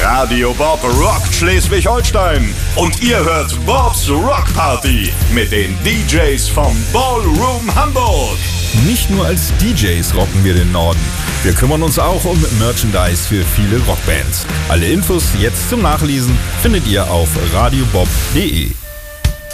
Radio Bob rockt Schleswig-Holstein und ihr hört Bobs Rock Party mit den DJs vom Ballroom Hamburg. Nicht nur als DJs rocken wir den Norden. Wir kümmern uns auch um Merchandise für viele Rockbands. Alle Infos jetzt zum Nachlesen findet ihr auf radiobob.de.